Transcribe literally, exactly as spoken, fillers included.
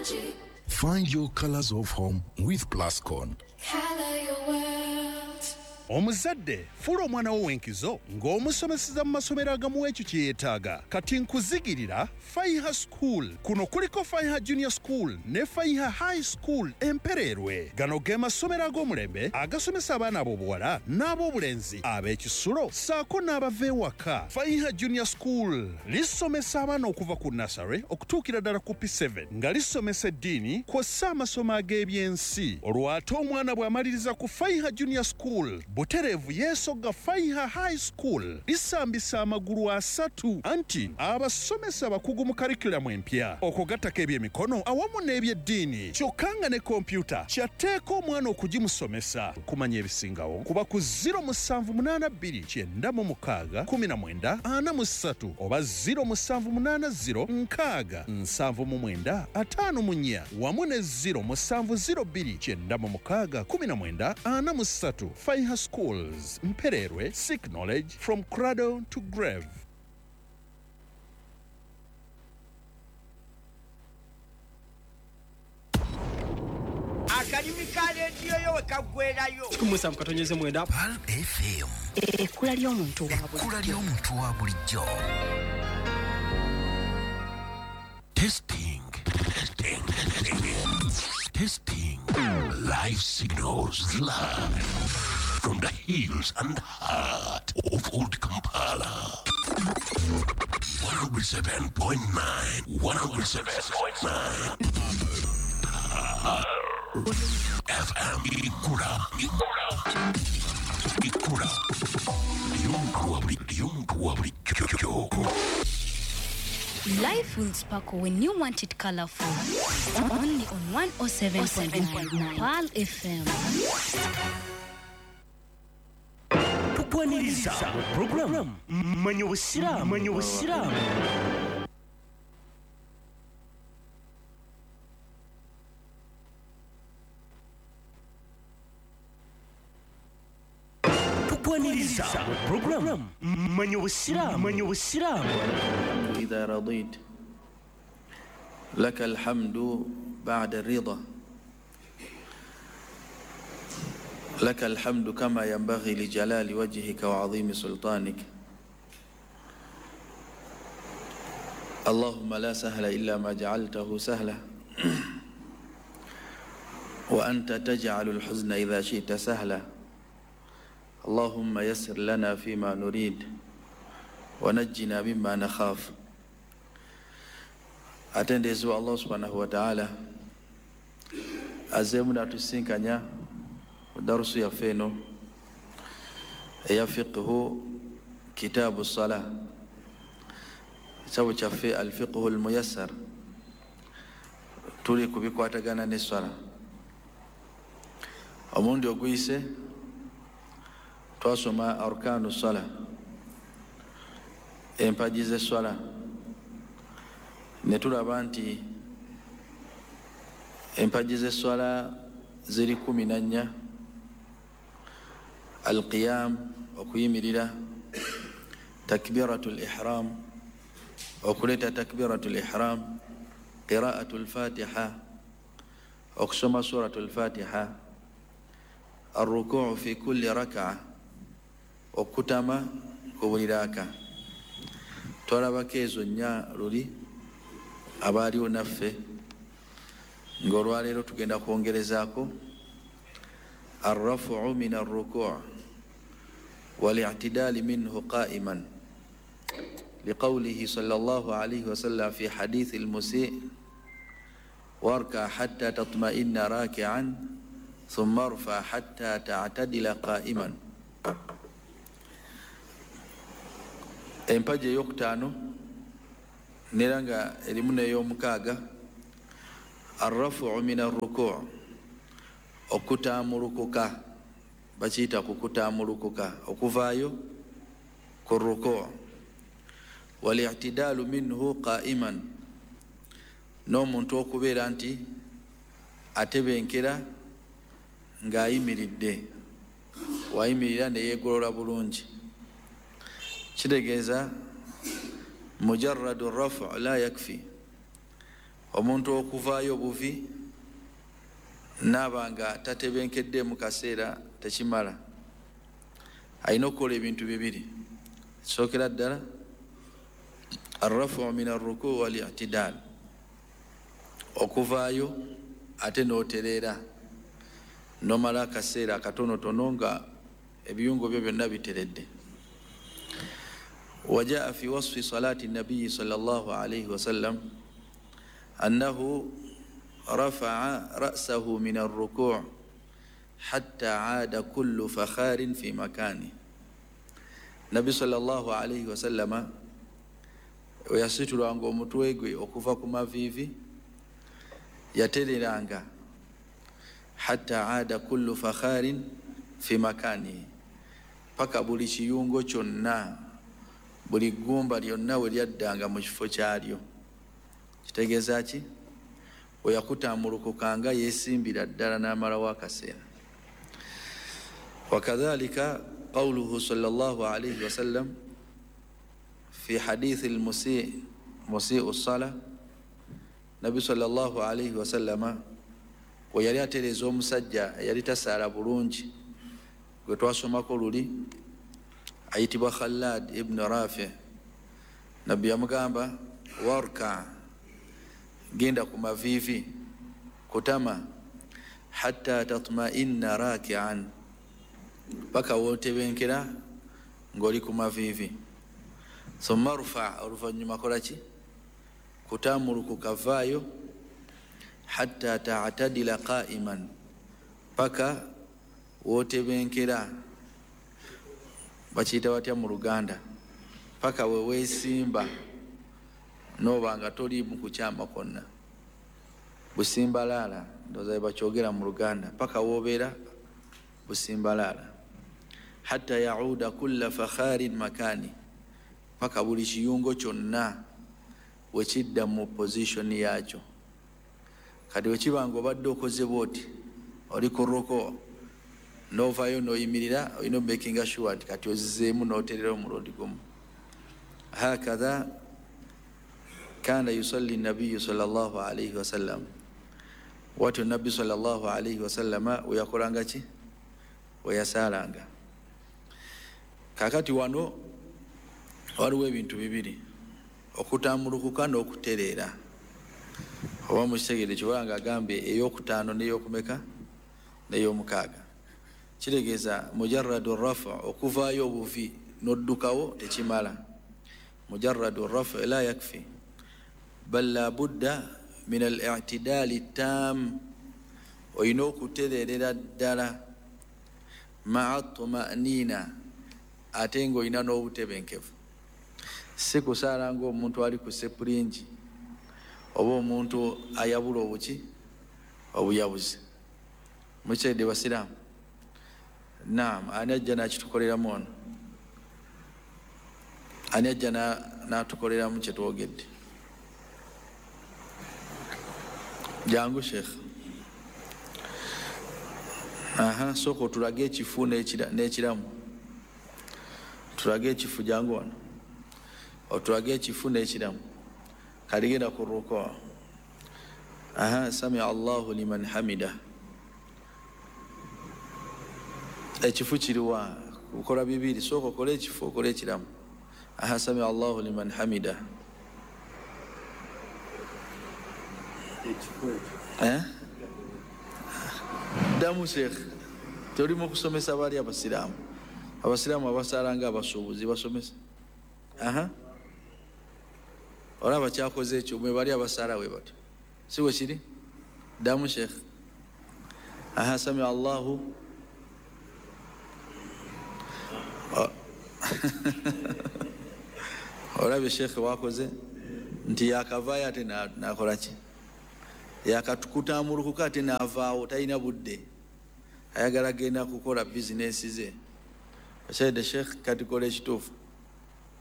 Energy. Find your colors of home with Plascon. Color your world. Omuzadde fuula omwana wo w'enkizo ng'omusomeseza mu masomero agamuwa ekyo kye yeetaaga. Kati nkuzigirira Faiha School. Kuno kuliko Faiha Junior School ne Faiha High School Empererwe. Gano ge masomero ag'omulembe agasomesa abaana ab'obuwala n'ab'obulenzi ab'ekisulo ssaako n'abava ewaka. Faiha Junior School lisomesa abaana okuva ku nursery okutuukira ddala ku P seven nga lisomesa eddiini kw'ossa amasomo ag'ebyensi. Olwo ate omwana bw'amaliriza ku Faiha Junior School butereevu yeesogga Faiha High School lisambisa amagulu asatu anti abasomesa bakugu mu karikulamu empya okugattako ebyemikono awamu n'ebyeddiini kyokka nga ne kompyuta kyatteeka omwana okugimusomesa. Kumanya ebisingawo kuba ku zero musanvu munaana bbiri kyenda mu mukaaga kumi na mwenda ana mu ssatu oba zero musanvu munaana zero nkaaga nsanvu mu mwenda ataano mu nnya wamu ne zero musanvu zero bbiri kyenda mu mukaaga kumi na mwenda ana mu ssatu. Faiha Schools, Mpererwe, seek knowledge from cradle to grave. Akadimi kaleetiyo yo wekagwerayo kumusa mukatonyeze mwenda Pal F M ekkula ly'omuntu waabwe ekkula ly'omuntu wa bulijjo. Testing. Testing. Testing. Live signals live from the hills and heart of Old Kampala. one oh seven point nine. one oh seven point nine. F M Ikura. Ikura. Life will sparkle when you want it colorful. Only on one oh seven point nine Pal F M. tukwaniriza program manyo busiramu manyo busiramu tukwaniriza program manyo busiramu manyo busiramu. إذا رضيت لك الحمد بعد الرضا لك الحمد كما ينبغي لجلال وجهك وعظيم سلطانك اللهم لا سهل إلا ما جعلته سهلا وأنت تجعل الحزن إذا شئت سهلا اللهم يسر لنا فيما نريد ونجنا مما نخاف. Atendezi wa Allah subhanahu wa ta'ala azemu na tusinkanya darusu ya feno ya fiqhu kitabu salah sabu chafe al fiqhu al muyassar tuli kubikwatagana ne swala omundi ogwise twasoma arkanu salah empajize swala netulaba nti empaji z'esswala ziri kumi na nnya. Alqiyam okuyimirira, takbiratul ihram okuleta takbiratul ihram, qira'atul fatiha okusoma suratul fatiha, arruku'u fi kulli rak'a okutama ku buli raka. Twalabako ezo nnya luli abaliwo naffe ng'olwaleero tugenda kwongerezaako arrafu'u min arruku' wal-i'tidaali minhu qa'iman liqawlihi sallallahu alayhi wa sallam fi hadithi al-musi' warka hatta tatma'inna raki'an thumma arfa hatta ta'tadila qa'iman. Empaji ey'okutaano nera nga erimu n'ey'omukaaga arrafu'u min arruku' okutaamulukuka, bakiyita kukutaamulukuka okuvaayo ku ruku' wal-i'tidaalu minhu qa'iman n'omuntu okubeera nti atebenkera ng'ayimiridde, wayimirira ne yeegolola bulungi. Kitegeeza mujarradu rafu' la yakfi, omuntu okuvaayo obuvi nabanga tatebenkedde mu kaseera tekimala alina okukola ebintu bibiri sookera ddala arrafu min arruku wal i'tidal okuvaayo ate n'otereera nomala akaseera akatonotono nga ebiyungo byo byonna biteredde. وجاء في وصف صلاة النبي صلى الله عليه وسلم أنه رفع رأسه من الركوع حتى عاد كل فخار في مكانه. النبي صلى الله عليه وسلم ويسيتلanga omutwe gwe okuva ku mavivi yatereranga hatta aada kullu fakharin fi makanihi paka buli kiyungo kyonna buli gumba lyonna we lyaddanga mu kifo kyalyo. Kitegeeza ki? we yakutambulukukanga yeesimbira ddala n'amalawo akaseera. wakadhalika qawluhu sallallahu alayhi wasallam fi hadithi al-musii musii'u ssala, nabi sallallahu alayhi wasallama we yali atereeza omusajja yali tasaala bulungi gwe twasomako luli ayitibwa Khallad ibn Rafi. Nabbi yamugamba warka, genda ku mavivi kutama hatta tatma'inna raki'an, paka wotebenkera ng'oli ku mavivi. Thumma rufa, oluvannyuma kola ki? Kutamuluku kavaayo hatta ta'tadila qa'iman, paka wotebenkera bakiyita batya mu Luganda, paka we weesimba noba nga toli mu kukyama konna. Busimbalaala ndowooza bakyogera mu Luganda, paka wobeera busimbalaala. Hatta yauda kulla fakharin makani, paka buli kiyungo kyonna wekidda mu position yakyo. Kati wekibanga obadde okoze bwoti oli ku ruko novayo noyimirira olina making sure nti kati ozizeemu n'oterera omulundi gumu. Hakadha kana yusalli nabiyu sallallahu alayhi wasallam, watyo nabbi sallallahu alayhi wasallama weyakolanga ki? Weyasaalanga. Kakati wano waliwo ebintu bibiri, okutambulukuka n'okutereera. Oba mukitegeere kyobanga agambye ey'okutaano n'ey'okumeka n'ey'omukaaga. Kitegeeza mujarradu rafu, okuvaayo obuvi n'oddukawo tekimala. Mujarradu rafu la yakfi bal la budda min al-i'tidali tam, oyina okutereerera ddala ma'a tuma'nina, ate ng'olina n'obutebenkevu. Si kusaala ng'omuntu ali ku sepulingi oba omuntu ayabula obuki obuyabuzi. Mukyeredde basiraamu? Naam, ani ajja n'akitukoleramu ono? Ani ajja n'atukoleramu kye twogedde? Jangu Sheikh. Aha, soko tulage ekifu n'ekiramu. Tulage ekifu jangu wano. Otulage ekifu n'ekiramu. Kaligenda ku ruko. Aha, sami'a Allahu liman hamida. Ekifu kiriwa? Ukola bibiri, soko okole ekifu okole ekiramu. Aha, sami'a Allahu liman hamida. Eh? Damu Sheikh. Toli mu kusomesa bali abasiraamu. Abasiraamu abasalanga abasuubuzi basomesa. Aha. Olaba kyakoze ekyo mwe bali abasala we bato. Si we kiri? Damu Sheikh. Aha, sami'a Allahu. Olabe Sheikh wakoze nti yakavaayo ate nakola ki? Yakatukutamulukuka ate naavaawo, talina budde, ayagala genda kukola bizinesi ze. Akyayidde Sheikh, kati kola ekituufu.